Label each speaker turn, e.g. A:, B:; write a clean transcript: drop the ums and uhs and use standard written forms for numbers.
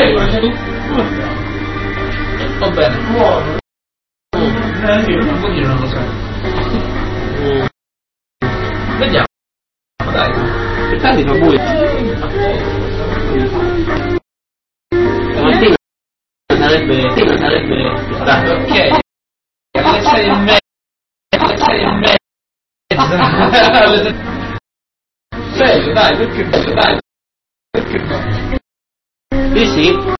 A: Va bene. Non può dire una cosa. Vediamo, dai.
B: Pertanto fa buio. Stamattina sarebbe stato.
A: Ok. Alle 6:30. Alle 6:30. Serio, dai, perché no? Dai. Perché no?
B: Sì.